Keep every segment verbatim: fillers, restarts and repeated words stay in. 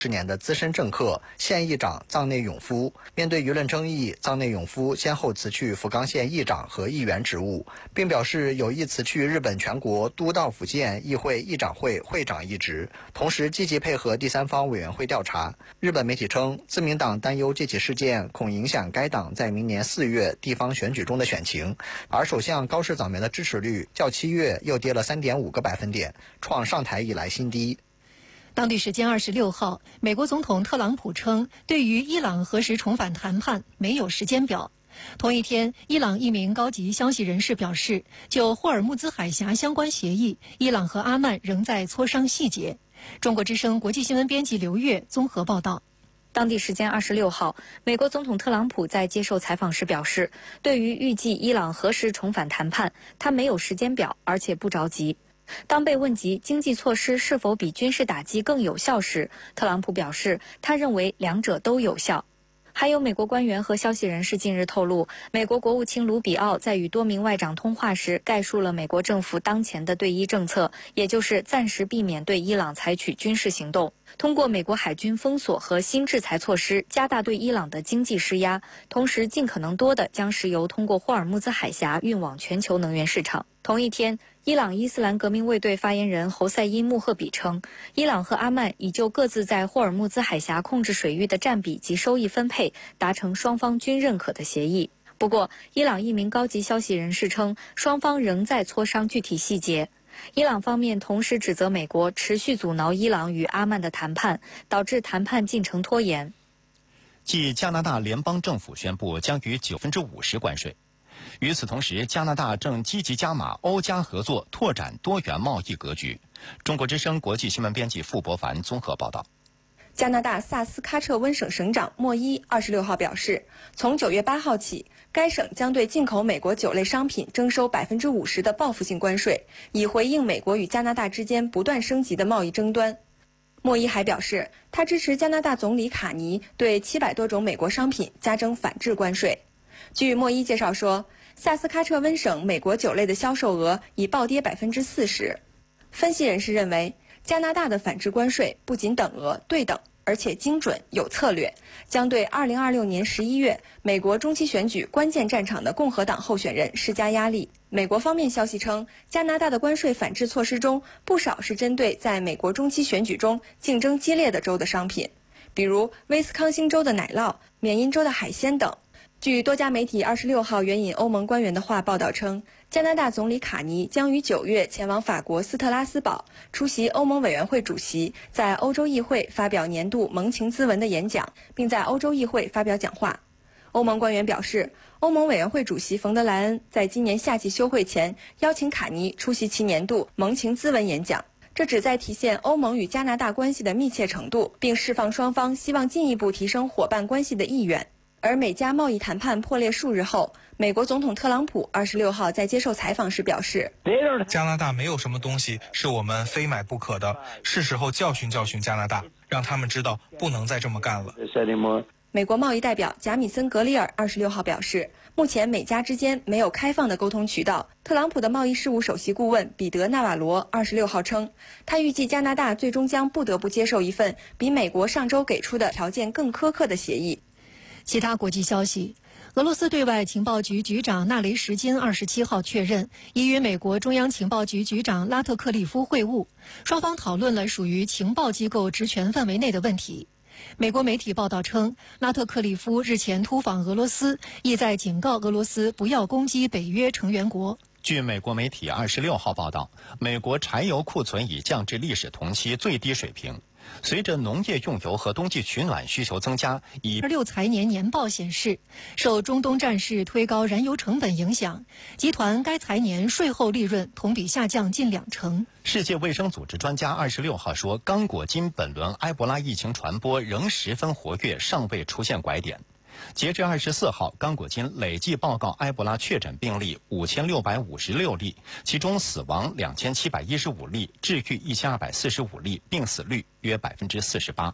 十年的资深政客、现议长藏内永夫，面对舆论争议，藏内永夫先后辞去福冈县议长和议员职务，并表示有意辞去日本全国都道府县议会议长会会长一职，同时积极配合第三方委员会调查。日本媒体称，自民党担忧这起事件恐影响该党在明年四月地方选举中的选情，而首相高市早苗的支持率较七月又跌了 三点五个百分点，创上台以来新低。 当地时间二十六号，美国总统特朗普称，对于伊朗何时重返谈判没有时间表。同一天，伊朗一名高级消息人士表示，就霍尔木兹海峡相关协议，伊朗和阿曼仍在磋商细节。中国之声国际新闻编辑刘月综合报道。 当地时间二十六号，美国总统特朗普在接受采访时表示，对于预计伊朗何时重返谈判，他没有时间表，而且不着急。当被问及经济措施是否比军事打击更有效时，特朗普表示，他认为两者都有效。还有美国官员和消息人士近日透露，美国国务卿卢比奥在与多名外长通话时，概述了美国政府当前的对伊政策，也就是暂时避免对伊朗采取军事行动，通过美国海军封锁和新制裁措施加大对伊朗的经济施压，同时尽可能多地将石油通过霍尔木兹海峡运往全球能源市场。同一天，伊朗伊斯兰革命卫队发言人侯赛因·穆赫比称，伊朗和阿曼已就各自在霍尔木兹海峡控制水域的占比及收益分配达成双方均认可的协议。不过，伊朗一名高级消息人士称，双方仍在磋商具体细节。伊朗方面同时指责美国持续阻挠伊朗与阿曼的谈判，导致谈判进程拖延。 继加拿大联邦政府宣布将于百分之五十关税。与此同时，加拿大正积极加码欧加合作，拓展多元贸易格局。中国之声国际新闻编辑傅博凡综合报道。 加拿大萨斯喀彻温省省长莫伊二十六号表示，从九月八号起，该省将对进口美国酒类商品征收百分之五十的报复性关税，以回应美国与加拿大之间不断升级的贸易争端。莫伊还表示，他支持加拿大总理卡尼对七百多种美国商品加征反制关税。据莫伊介绍说，萨斯喀彻温省美国酒类的销售额已暴跌百分之四十。分析人士认为，加拿大的反制关税不仅等额对等，而且精准有策略，将对二零二六年十一月美国中期选举关键战场的共和党候选人施加压力。美国方面消息称，加拿大的关税反制措施中不少是针对在美国中期选举中竞争激烈的州的商品，比如威斯康星州的奶酪、缅因州的海鲜等。据多家媒体二十六号援引欧盟官员的话报道称，加拿大总理卡尼将于九月前往法国斯特拉斯堡出席欧盟委员会主席在欧洲议会发表年度盟情咨文的演讲，并在欧洲议会发表讲话。欧盟官员表示，欧盟委员会主席冯德莱恩在今年夏季休会前邀请卡尼出席其年度盟情咨文演讲，这旨在体现欧盟与加拿大关系的密切程度，并释放双方希望进一步提升伙伴关系的意愿。而美加贸易谈判破裂数日后，美国总统特朗普二十六号在接受采访时表示， 加拿大没有什么东西是我们非买不可的，是时候教训教训加拿大，让他们知道不能再这么干了。 美国贸易代表贾米森·格里尔二十六号表示，目前美加之间没有开放的沟通渠道。特朗普的贸易事务首席顾问彼得·纳瓦罗二十六号称，他预计加拿大最终将不得不接受一份比美国上周给出的条件更苛刻的协议。 其他国际消息，俄罗斯对外情报局局长纳雷什金二十七号确认，已与美国中央情报局局长拉特克利夫会晤，双方讨论了属于情报机构职权范围内的问题。美国媒体报道称，拉特克利夫日前突访俄罗斯，意在警告俄罗斯不要攻击北约成员国。 据美国媒体二十六号报道，美国柴油库存已降至历史同期最低水平。随着农业用油和冬季取暖需求增加，以六财年年报显示，受中东战事推高燃油成本影响，集团该财年税后利润同比下降近两成。 世界卫生组织专家二十六号说，刚果金本轮埃博拉疫情传播仍十分活跃，尚未出现拐点。截至二十四号，刚果金累计报告埃博拉确诊病例五千六百五十六例，其中死亡两千七百一十五例，治愈一千二百四十五例，病死率约百分之四十八。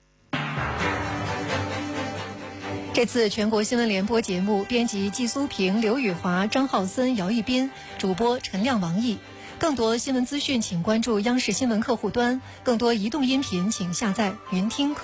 这次全国新闻联播节目，编辑季苏平、刘宇华、张浩森、姚一斌，主播陈亮、王毅。 更多新闻资讯，请关注央视新闻客户端；更多移动音频，请下载云听客。